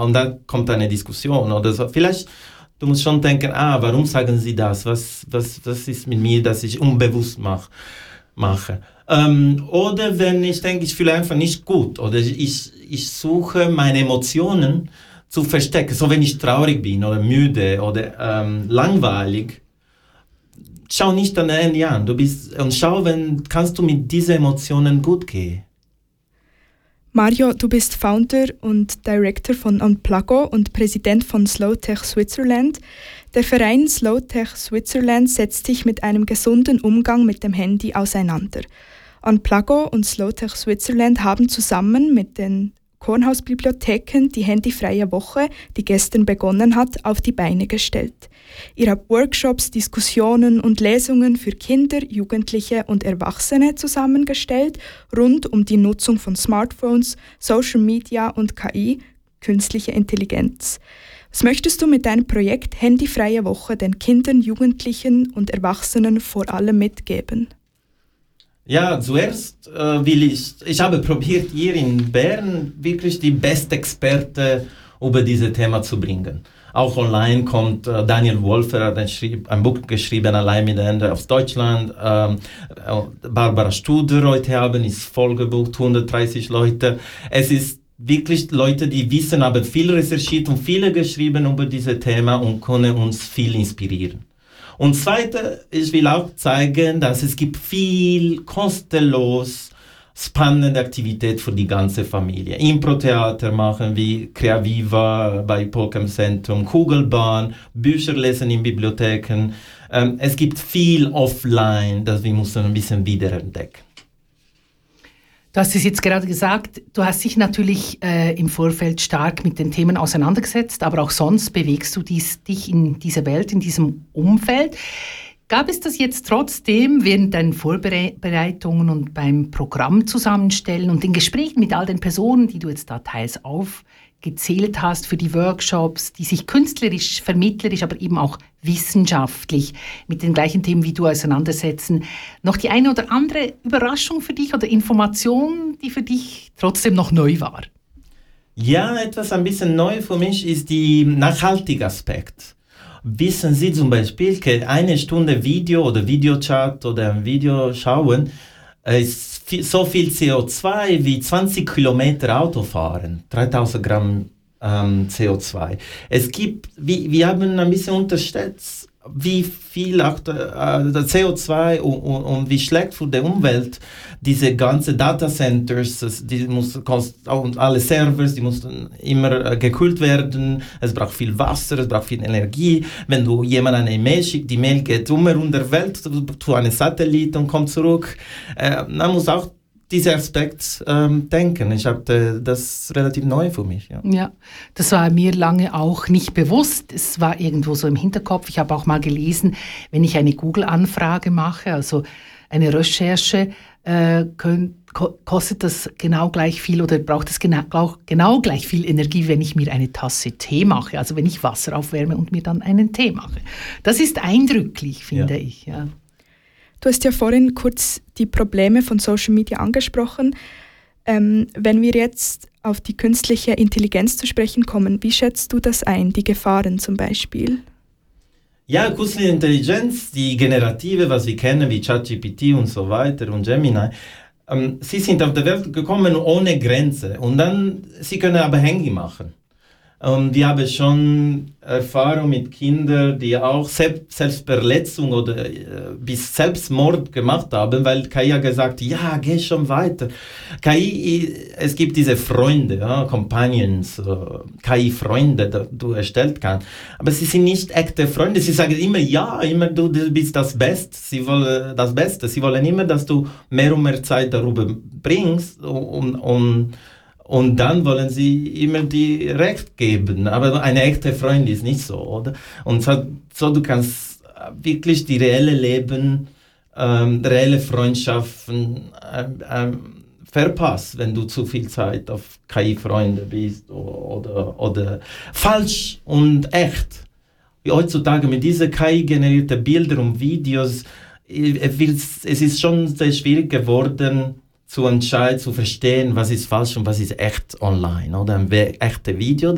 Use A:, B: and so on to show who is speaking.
A: Und dann kommt eine Diskussion oder so. Vielleicht, du musst schon denken, warum sagen sie das? Was ist mit mir, dass ich unbewusst mache? Oder wenn ich denke, ich fühle einfach nicht gut oder ich suche meine Emotionen zu verstecken. So, wenn ich traurig bin oder müde oder langweilig, schau nicht dein Handy an. Und schau, kannst du mit diesen Emotionen gut gehen.
B: Mario, du bist Founder und Director von Unplago und Präsident von Slowtech Switzerland. Der Verein Slowtech Switzerland setzt sich mit einem gesunden Umgang mit dem Handy auseinander. Unplago und Slowtech Switzerland haben zusammen mit den Kornhausbibliotheken die handyfreie Woche, die gestern begonnen hat, auf die Beine gestellt. Ihr habt Workshops, Diskussionen und Lesungen für Kinder, Jugendliche und Erwachsene zusammengestellt, rund um die Nutzung von Smartphones, Social Media und KI, künstliche Intelligenz. Was möchtest du mit deinem Projekt Handyfreie Woche den Kindern, Jugendlichen und Erwachsenen vor allem mitgeben?
A: Ja, zuerst ich habe probiert, hier in Bern wirklich die beste Experte über dieses Thema zu bringen. Auch online kommt Daniel Wolfer, hat ein Buch geschrieben, Allein mit der Ende aus Deutschland. Barbara Studer heute Abend ist vollgebucht, 130 Leute. Es ist wirklich Leute, die wissen, haben viel recherchiert und viele geschrieben über dieses Thema und können uns viel inspirieren. Und zweitens, ich will auch zeigen, dass es gibt viel kostenlos spannende Aktivität für die ganze Familie. Impro-Theater machen wie Creaviva bei Polkem Zentrum, Kugelbahn, Bücher lesen in Bibliotheken. Es gibt viel offline, das wir müssen ein bisschen wiederentdecken.
C: Du hast es jetzt gerade gesagt, du hast dich natürlich im Vorfeld stark mit den Themen auseinandergesetzt, aber auch sonst bewegst du dich in dieser Welt, in diesem Umfeld. Gab es das jetzt trotzdem während deinen Vorbereitungen und beim Programm zusammenstellen und den Gesprächen mit all den Personen, die du jetzt da teils aufgezählt hast für die Workshops, die sich künstlerisch, vermittlerisch, aber eben auch wissenschaftlich mit den gleichen Themen wie du auseinandersetzen, noch die eine oder andere Überraschung für dich oder Information, die für dich trotzdem noch neu war?
A: Ja, etwas ein bisschen neu für mich ist der nachhaltige Aspekt. Wissen Sie zum Beispiel, eine Stunde Video oder Videochat oder ein Video schauen ist so viel CO2 wie 20 Kilometer Autofahren, 3000 Gramm CO2. Wir haben ein bisschen unterschätzt, wie viel auch der CO2 und wie schlecht für die Umwelt diese ganzen Datacenters, und alle Servers, die mussten immer gekühlt werden, es braucht viel Wasser, es braucht viel Energie. Wenn du jemandem eine E-Mail schickst, die Mail geht um der Welt zu einem Satellit und kommt zurück. Man muss auch diesen Aspekt denken. Ich habe das relativ neu für mich.
C: Ja, das war mir lange auch nicht bewusst. Es war irgendwo so im Hinterkopf. Ich habe auch mal gelesen, wenn ich eine Google-Anfrage mache, also eine Recherche, kostet das genau gleich viel oder braucht es genau gleich viel Energie, wenn ich mir eine Tasse Tee mache, also wenn ich Wasser aufwärme und mir dann einen Tee mache. Das ist eindrücklich, finde ich. Ja.
B: Du hast ja vorhin kurz die Probleme von Social Media angesprochen. Wenn wir jetzt auf die künstliche Intelligenz zu sprechen kommen, wie schätzt du das ein, die Gefahren zum Beispiel?
A: Ja, künstliche Intelligenz, die generative, was wir kennen, wie ChatGPT und so weiter und Gemini, sie sind auf die Welt gekommen ohne Grenze und dann, sie können aber Handy machen. Und wir haben schon Erfahrung mit Kindern, die auch Selbstverletzung oder bis Selbstmord gemacht haben, weil KI hat gesagt, ja, geh schon weiter. KI, es gibt diese Freunde, ja, Companions, KI-Freunde, die du erstellen kannst. Aber sie sind nicht echte Freunde. Sie sagen immer, ja, immer du bist das Beste. Sie wollen das Beste. Sie wollen immer, dass du mehr und mehr Zeit darüber bringst und dann wollen sie immer die Recht geben. Aber eine echte Freundin ist nicht so, oder? Und so du kannst wirklich die reelle Leben, reelle Freundschaften verpassen, wenn du zu viel Zeit auf KI-Freunde bist oder falsch und echt. Heutzutage mit diesen KI-generierten Bildern und Videos, es ist schon sehr schwierig geworden, zu entscheiden, zu verstehen, was ist falsch und was ist echt online, oder ein echtes Video.